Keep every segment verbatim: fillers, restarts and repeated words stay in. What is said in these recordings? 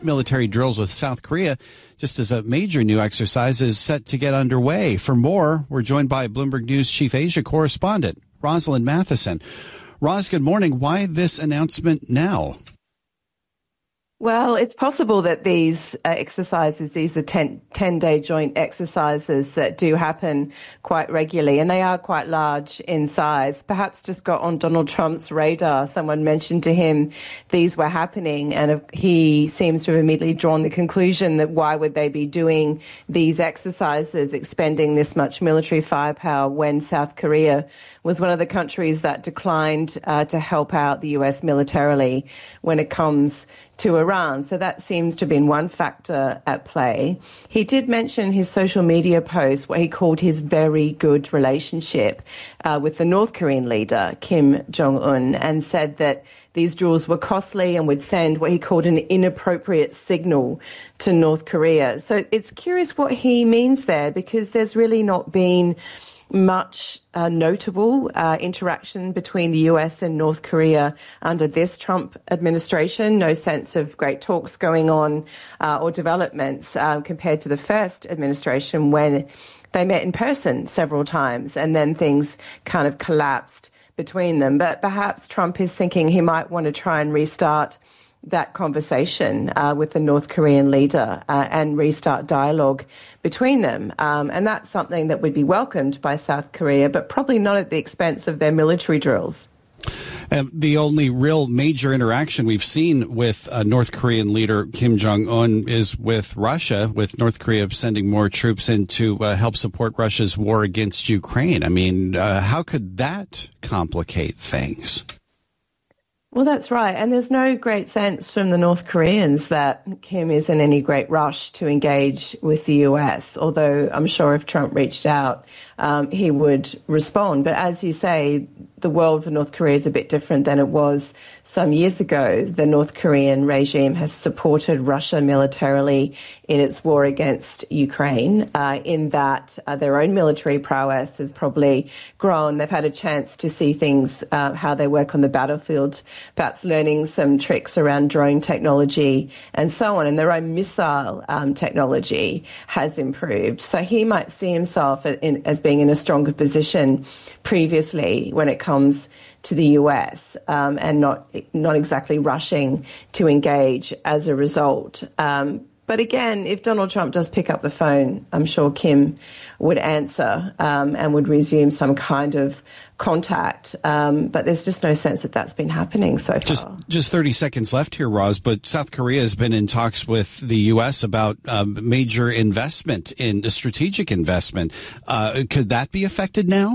military drills with South Korea, just as a major new exercise is set to get underway. For more, we're joined by Bloomberg News Chief Asia correspondent Rosalind Matheson. Roz, good morning. Why this announcement now? Well, it's possible that these uh, exercises, these are ten-day joint exercises that do happen quite regularly, and they are quite large in size, perhaps just got on Donald Trump's radar. Someone mentioned to him these were happening, and he seems to have immediately drawn the conclusion that why would they be doing these exercises, expending this much military firepower when South Korea was one of the countries that declined uh, to help out the U S militarily when it comes to Iran. So that seems to have been one factor at play. He did mention in his social media post what he called his very good relationship uh, with the North Korean leader, Kim Jong-un, and said that these drills were costly and would send what he called an inappropriate signal to North Korea. So it's curious what he means there, because there's really not been much uh, notable uh, interaction between the U S and North Korea under this Trump administration. No sense of great talks going on uh, or developments uh, compared to the first administration when they met in person several times and then things kind of collapsed between them. But perhaps Trump is thinking he might want to try and restart that conversation uh, with the North Korean leader uh, and restart dialogue between them. Um, and that's something that would be welcomed by South Korea, but probably not at the expense of their military drills. Uh, the only real major interaction we've seen with uh, North Korean leader Kim Jong-un is with Russia, with North Korea sending more troops in to uh, help support Russia's war against Ukraine. I mean, uh, how could that complicate things? Well, that's right. And there's no great sense from the North Koreans that Kim is in any great rush to engage with the U S, although I'm sure if Trump reached out, um, he would respond. But as you say, the world for North Korea is a bit different than it was some years ago. The North Korean regime has supported Russia militarily in its war against Ukraine, uh, in that uh, their own military prowess has probably grown. They've had a chance to see things, uh, how they work on the battlefield, perhaps learning some tricks around drone technology and so on. And their own missile um, technology has improved. So he might see himself in, as being in a stronger position previously when it comes to the U S um, and not not exactly rushing to engage as a result. Um, but again, if Donald Trump does pick up the phone, I'm sure Kim would answer um, and would resume some kind of contact. Um, but there's just no sense that that's been happening so far. Just, just thirty seconds left here, Roz, but South Korea has been in talks with the U S about um, major investment, in strategic investment. Uh, could that be affected now?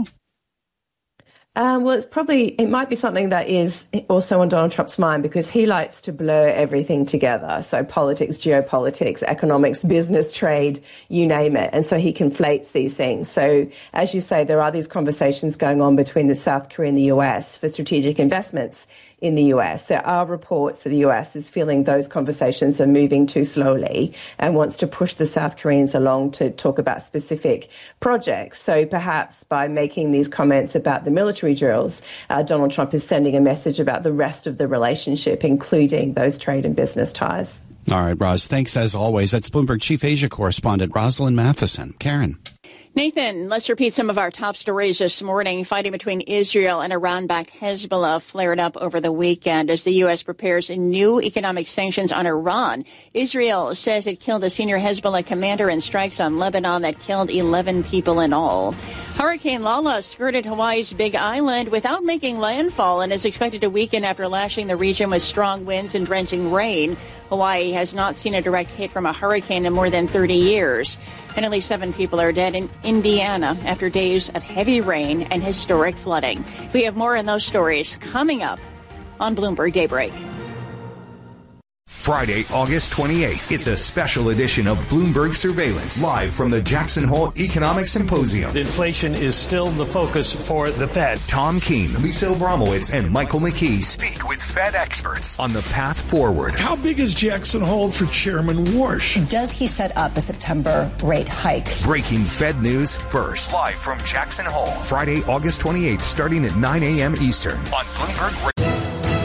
Um, well, it's probably, it might be something that is also on Donald Trump's mind, because he likes to blur everything together. So politics, geopolitics, economics, business, trade, you name it. And so he conflates these things. So as you say, there are these conversations going on between the South Korea and the U S for strategic investments in the U S. There are reports that the U S is feeling those conversations are moving too slowly and wants to push the South Koreans along to talk about specific projects. So perhaps by making these comments about the military drills, uh, Donald Trump is sending a message about the rest of the relationship, including those trade and business ties. All right, Roz, thanks as always. That's Bloomberg Chief Asia correspondent Rosalind Matheson. Karen. Nathan, let's repeat some of our top stories this morning. Fighting between Israel and Iran-backed Hezbollah flared up over the weekend as the U S prepares new economic sanctions on Iran. Israel says it killed a senior Hezbollah commander in strikes on Lebanon that killed eleven people in all. Hurricane Lala skirted Hawaii's Big Island without making landfall and is expected to weaken after lashing the region with strong winds and drenching rain. Hawaii has not seen a direct hit from a hurricane in more than thirty years. And at least seven people are dead in Indiana after days of heavy rain and historic flooding. We have more on those stories coming up on Bloomberg Daybreak. Friday, August twenty-eighth. It's a special edition of Bloomberg Surveillance, live from the Jackson Hole Economic Symposium. Inflation is still the focus for the Fed. Tom Keene, Lisa Abramowitz, and Michael McKee speak with Fed experts on the path forward. How big is Jackson Hole for Chairman Warsh? Does he set up a September rate hike? Breaking Fed news first, live from Jackson Hole. Friday, August twenty-eighth, starting at nine a.m. Eastern on Bloomberg.